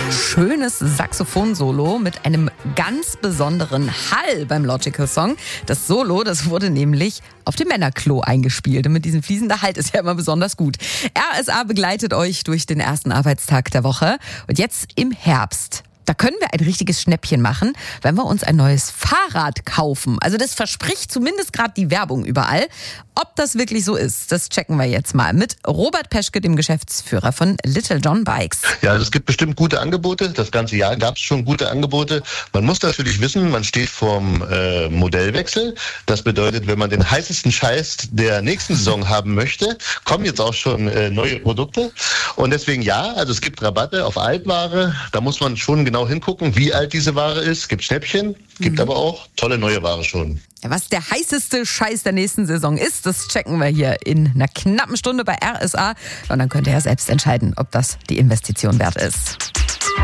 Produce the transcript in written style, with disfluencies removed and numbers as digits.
schönes Saxophon-Solo mit einem ganz besonderen Hall beim Logical Song. Das Solo, das wurde nämlich auf dem Männerklo eingespielt. Und mit diesem fließenden Halt ist ja immer besonders gut. RSA begleitet euch durch den ersten Arbeitstag der Woche. Und jetzt im Herbst, da können wir ein richtiges Schnäppchen machen, wenn wir uns ein neues Fahrrad kaufen. Also das verspricht zumindest gerade die Werbung überall. Ob das wirklich so ist, das checken wir jetzt mal mit Robert Peschke, dem Geschäftsführer von Little John Bikes. Ja, es gibt bestimmt gute Angebote. Das ganze Jahr gab es schon gute Angebote. Man muss natürlich wissen, man steht vorm Modellwechsel. Das bedeutet, wenn man den heißesten Scheiß der nächsten Saison haben möchte, kommen jetzt auch schon neue Produkte. Und deswegen ja, also es gibt Rabatte auf Altware. Da muss man schon genau hingucken, wie alt diese Ware ist. Es gibt Schnäppchen, gibt aber auch tolle neue Ware schon. Ja, was der heißeste Scheiß der nächsten Saison ist, das checken wir hier in einer knappen Stunde bei RSA. Und dann könnt ihr ja selbst entscheiden, ob das die Investition wert ist.